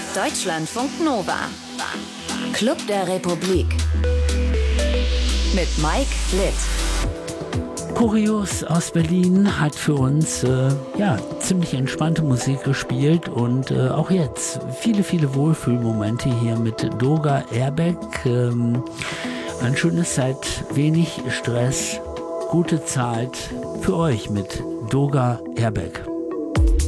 Deutschlandfunk Nova. Club der Republik. Mit Mike Litt. Kurios aus Berlin hat für uns ziemlich entspannte Musik gespielt und auch jetzt viele Wohlfühlmomente hier mit Doga Airbag. Ein schönes Zeit, wenig Stress, gute Zeit für euch mit Doga Airbag.